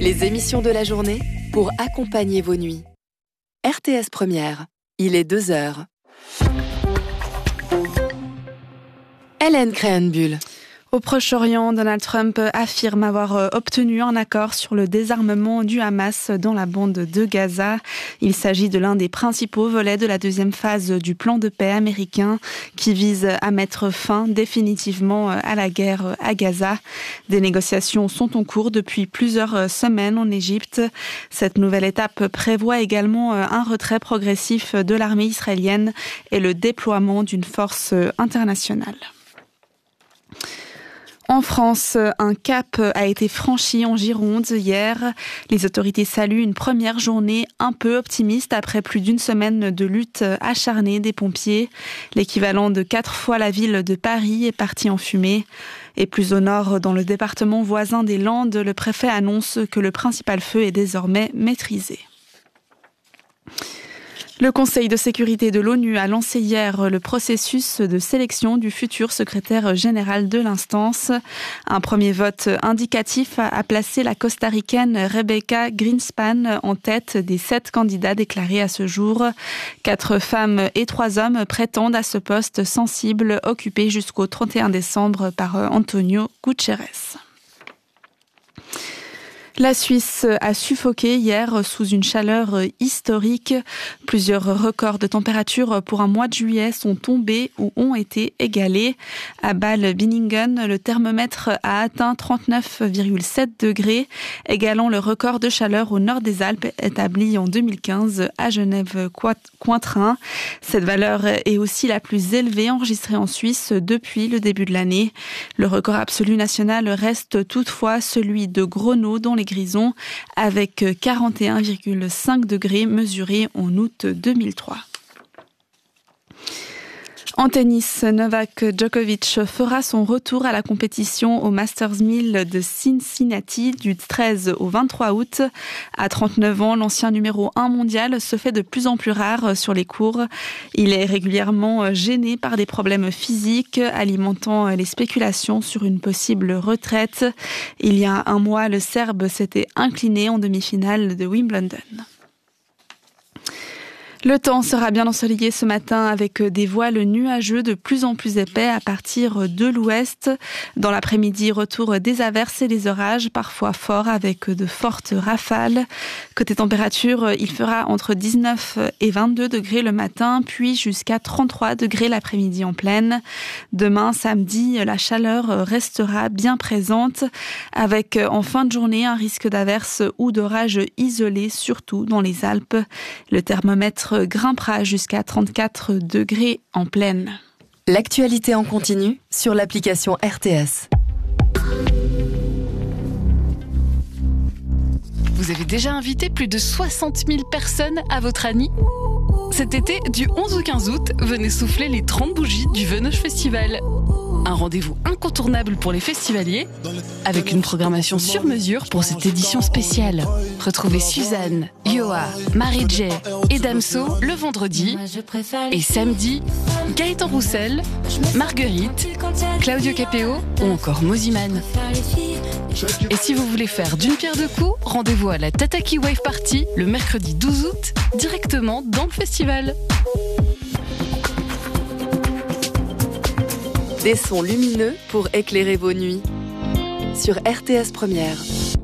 Les émissions de la journée pour accompagner vos nuits. RTS Première, il est 2h. Hélène Créhenbuhl. Au Proche-Orient, Donald Trump affirme avoir obtenu un accord sur le désarmement du Hamas dans la bande de Gaza. Il s'agit de l'un des principaux volets de la deuxième phase du plan de paix américain qui vise à mettre fin définitivement à la guerre à Gaza. Des négociations sont en cours depuis plusieurs semaines en Égypte. Cette nouvelle étape prévoit également un retrait progressif de l'armée israélienne et le déploiement d'une force internationale. En France, un cap a été franchi en Gironde hier. Les autorités saluent une première journée un peu optimiste après plus d'une semaine de lutte acharnée des pompiers. L'équivalent de 4 fois la ville de Paris est parti en fumée. Et plus au nord, dans le département voisin des Landes, le préfet annonce que le principal feu est désormais maîtrisé. Le Conseil de sécurité de l'ONU a lancé hier le processus de sélection du futur secrétaire général de l'instance. Un premier vote indicatif a placé la costaricaine Rebecca Greenspan en tête des 7 candidats déclarés à ce jour. 4 femmes et 3 hommes prétendent à ce poste sensible occupé jusqu'au 31 décembre par Antonio Guterres. La Suisse a suffoqué hier sous une chaleur historique. Plusieurs records de température pour un mois de juillet sont tombés ou ont été égalés. À Bâle-Binningen, le thermomètre a atteint 39,7 degrés, égalant le record de chaleur au nord des Alpes établi en 2015 à Genève-Cointrin. Cette valeur est aussi la plus élevée enregistrée en Suisse depuis le début de l'année. Le record absolu national reste toutefois celui de Grenaux dans les Grisons, avec 41,5 degrés mesurés en août 2003. En tennis, Novak Djokovic fera son retour à la compétition au Masters 1000 de Cincinnati du 13 au 23 août. À 39 ans, l'ancien numéro 1 mondial se fait de plus en plus rare sur les courts. Il est régulièrement gêné par des problèmes physiques, alimentant les spéculations sur une possible retraite. Il y a un mois, le Serbe s'était incliné en demi-finale de Wimbledon. Le temps sera bien ensoleillé ce matin avec des voiles nuageux de plus en plus épais à partir de l'ouest. Dans l'après-midi, retour des averses et des orages, parfois forts avec de fortes rafales. Côté température, il fera entre 19 et 22 degrés le matin, puis jusqu'à 33 degrés l'après-midi en pleine. Demain, samedi, la chaleur restera bien présente avec en fin de journée un risque d'averses ou d'orages isolés, surtout dans les Alpes. Le thermomètre grimpera jusqu'à 34 degrés en pleine. L'actualité en continu sur l'application RTS. Vous avez déjà invité plus de 60 000 personnes à votre Annie ? Cet été, du 11 au 15 août, venez souffler les 30 bougies du Venoge Festival. Un rendez-vous incontournable pour les festivaliers, avec une programmation sur mesure pour cette édition spéciale. Retrouvez Suzanne, Yoa, Marie-J et Damso le vendredi. Et samedi, Gaëtan Roussel, Marguerite, Claudio Capéo ou encore Moziman. Et si vous voulez faire d'une pierre deux coups, rendez-vous à la Tataki Wave Party le mercredi 12 août, directement dans le festival. Des sons lumineux pour éclairer vos nuits. Sur RTS Première.